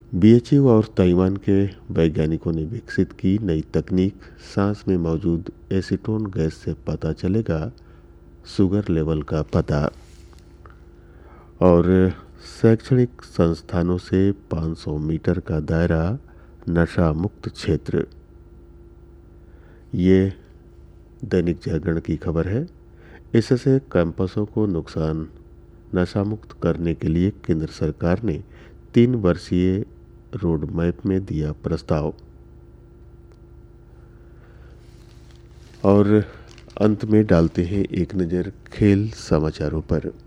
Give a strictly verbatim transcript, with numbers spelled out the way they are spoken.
B H U और Taiwan के वैज्ञानिकों ने विकसित की नई तकनीक सांस में मौजूद एसीटोन गैस से पता चलेगा शुगर लेवल का पता। और शैक्षणिक संस्थानों से पाँच सौ मीटर का दायरा नशा मुक्त क्षेत्र। ये दैनिक जागरण की खबर है। इससे कैंपसों को नुकसान नशा मुक्त करने के लिए केंद्र सरकार ने तीन वर्षीय रोड मैप में दिया प्रस्ताव। और अंत में डालते हैं एक नज़र खेल समाचारों पर।